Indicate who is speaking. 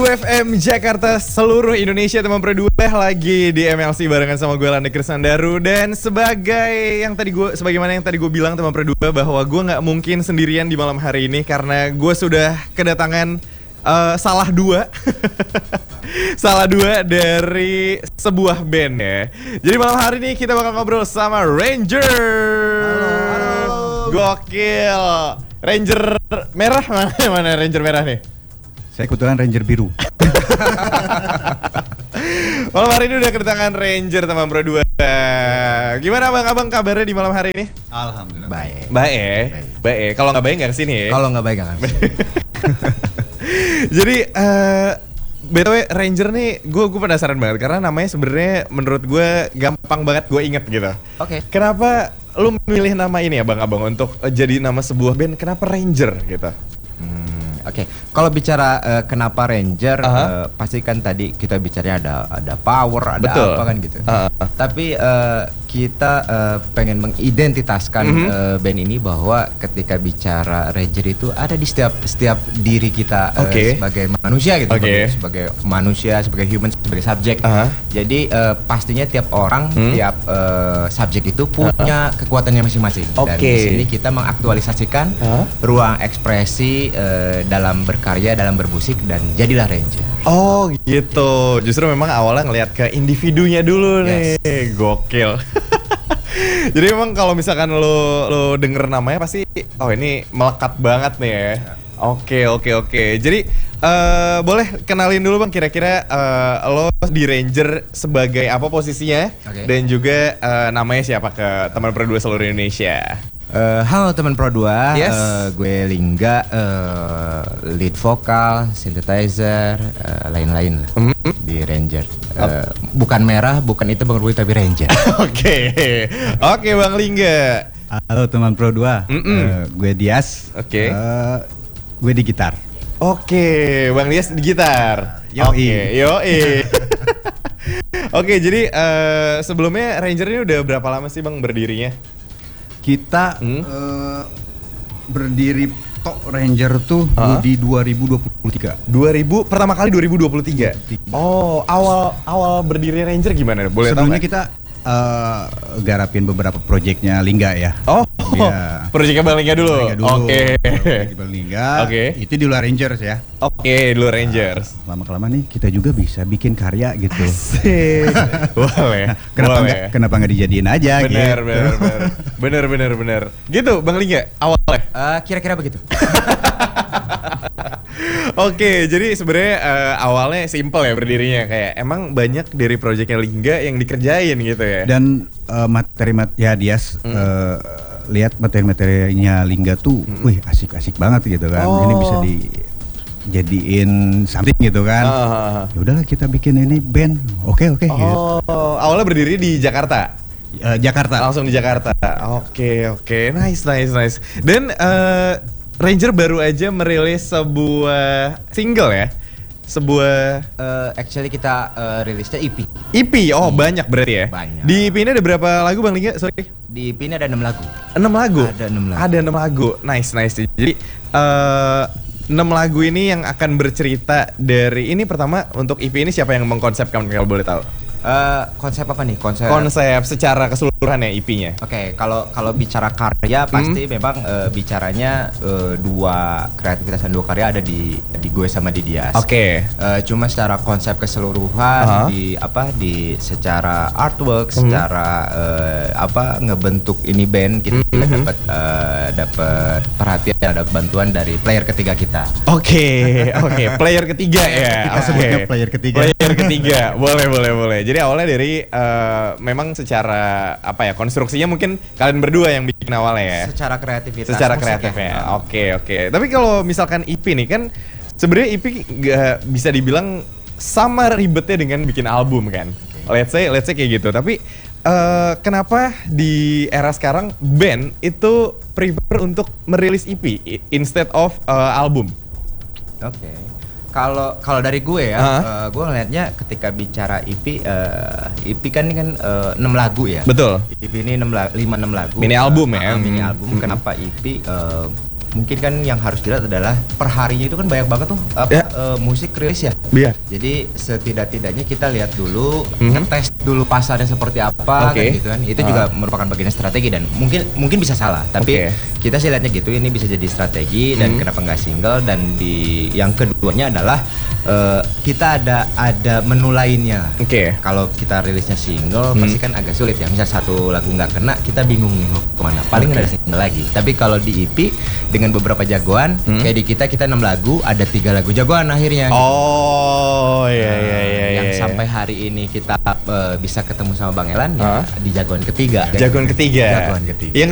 Speaker 1: FM Jakarta, seluruh Indonesia, teman Pro 2 lagi di MLC barengan sama gue Landa Krisandaru. Dan sebagaimana yang tadi gue bilang teman Pro 2, bahwa gue nggak mungkin sendirian di malam hari ini karena gue sudah kedatangan salah dua salah dua dari sebuah band ya. Jadi malam hari ini kita bakal ngobrol sama Ranger. Halo. Gokil. Ranger merah mana Ranger merah nih?
Speaker 2: Saya kebetulan Ranger biru.
Speaker 1: Malam hari ini udah kedatangan Ranger teman Pro 2. Gimana abang kabarnya di malam hari ini?
Speaker 2: Alhamdulillah baik.
Speaker 1: Baik. Kalau nggak baik nggak kesini ya?
Speaker 2: Kalau nggak baik nggak kesini.
Speaker 1: Jadi BTW Ranger nih gue penasaran banget karena namanya sebenarnya menurut gue gampang banget gue inget gitu.
Speaker 2: Oke.
Speaker 1: Kenapa lu milih nama ini ya abang untuk jadi nama sebuah band? Kenapa Ranger gitu?
Speaker 2: Oke. Kalau bicara kenapa Ranger, pasti kan tadi kita bicaranya ada power, ada
Speaker 1: Betul.
Speaker 2: apa kan gitu. Tapi kita pengen mengidentitaskan band ini bahwa ketika bicara Ranger itu ada di setiap diri kita sebagai manusia gitu, sebagai manusia, sebagai human, sebagai subjek. Jadi pastinya tiap orang, tiap subjek itu punya kekuatannya masing-masing. Dan di sini kita mengaktualisasikan ruang ekspresi dalam berkarya, dalam bermusik, dan jadilah Ranger.
Speaker 1: Oh gitu. Justru memang awalnya ngelihat ke individunya dulu nih. Gokil. Jadi memang kalau misalkan lo denger namanya pasti ini melekat banget nih ya. Oke. Jadi boleh kenalin dulu bang, kira-kira lo di Ranger sebagai apa posisinya? Dan juga namanya siapa ke teman Pro 2 seluruh Indonesia?
Speaker 2: Halo teman Pro 2,
Speaker 1: Yes.
Speaker 2: Gue Lingga, lead vokal, synthesizer, lain-lain lah di Ranger. Bukan merah, bukan itu Bang Rui, tapi Ranger.
Speaker 1: Oke Bang Lingga.
Speaker 2: Halo teman Pro 2, gue Dias. Gue di gitar.
Speaker 1: Oke, Bang Dias di gitar.
Speaker 2: Yoi.
Speaker 1: Oke, jadi sebelumnya Ranger ini udah berapa lama sih Bang berdirinya?
Speaker 2: Kita berdiri Tok Ranger tuh di 2023.
Speaker 1: Pertama kali 2023. Oh, awal berdiri Ranger gimana? Boleh tahu?
Speaker 2: Sebelumnya kita garapin beberapa proyeknya Lingga ya.
Speaker 1: Proyeknya Bang Lingga dulu. Oke.
Speaker 2: Bang Lingga. Itu di luar Rangers ya.
Speaker 1: Oke, di luar Rangers.
Speaker 2: Lama-kelamaan nih kita juga bisa bikin karya gitu.
Speaker 1: Asik. Boleh.
Speaker 2: Kenapa nggak dijadiin aja?
Speaker 1: Bener. Gitu Bang Lingga awalnya.
Speaker 2: Kira-kira begitu.
Speaker 1: Oke, jadi sebenarnya awalnya simple ya berdirinya, kayak emang banyak dari proyeknya Lingga yang dikerjain gitu ya.
Speaker 2: Dan materi-materi Dias lihat materi-materinya Lingga tuh, wih asik-asik banget gitu kan. Ini bisa dijadiin something gitu kan. Ya udahlah kita bikin ini band. Oke. Gitu.
Speaker 1: Awalnya berdiri di Jakarta.
Speaker 2: Jakarta.
Speaker 1: Langsung di Jakarta. Oke. Nice. Dan Ranger baru aja merilis sebuah single ya.
Speaker 2: Actually kita rilisnya EP.
Speaker 1: EP, banyak berarti ya?
Speaker 2: Banyak.
Speaker 1: Di EP ini ada berapa lagu Bang Lingga? Sorry.
Speaker 2: Di EP ini ada 6 lagu.
Speaker 1: 6 lagu?
Speaker 2: Ada 6 lagu.
Speaker 1: Nice. Jadi 6 lagu ini yang akan bercerita dari ini. Pertama untuk EP ini siapa yang mengkonsepkan kalau boleh tahu?
Speaker 2: Konsep apa nih? Konsep
Speaker 1: secara keseluruhan ya EP-nya.
Speaker 2: Oke, kalau bicara karya pasti memang bicaranya dua kreativitas dan dua karya ada di gue sama di Dias. Cuma secara konsep keseluruhan di secara artwork, secara ngebentuk ini band kita dapat perhatian, ada bantuan dari player ketiga kita.
Speaker 1: Oke. Player ketiga ya.
Speaker 2: Kita sebutnya player ketiga.
Speaker 1: Boleh. Jadi awalnya dari memang secara konstruksinya mungkin kalian berdua yang bikin awalnya ya.
Speaker 2: Secara kreatifnya.
Speaker 1: Oke. Tapi kalau misalkan EP nih kan sebenarnya EP nggak bisa dibilang sama ribetnya dengan bikin album kan. Let's say kayak gitu. Tapi kenapa di era sekarang band itu prefer untuk merilis EP instead of album?
Speaker 2: Kalau dari gue ya, gue ngelihatnya ketika bicara EP kan ini kan 6 lagu ya.
Speaker 1: Betul.
Speaker 2: EP ini 5-6 lagu.
Speaker 1: Mini album ya.
Speaker 2: Mini album. Kenapa EP? mungkin kan yang harus dilihat adalah perharinya itu kan banyak banget tuh musik rilis ya.
Speaker 1: Iya.
Speaker 2: Jadi setidak-tidaknya kita lihat dulu, ngetes dulu pasarnya seperti apa kan gitu kan. Itu juga merupakan bagian strategi dan mungkin bisa salah, tapi kita sih lihatnya gitu, ini bisa jadi strategi dan kenapa nggak single. Dan di yang keduanya adalah kita ada menu lainnya. Kalau kita rilisnya single pasti kan agak sulit ya. Misal satu lagu nggak kena, kita bingung nih mau kemana. Paling ada single lagi. Tapi kalau di EP dengan beberapa jagoan, kayak di kita 6 lagu, ada 3 lagu jagoan akhirnya.
Speaker 1: Oh iya.
Speaker 2: Yang sampai hari ini kita bisa ketemu sama Bang Elan ya, di jagoan ketiga.
Speaker 1: Jagoan ketiga.
Speaker 2: Jagoan ketiga.
Speaker 1: Yang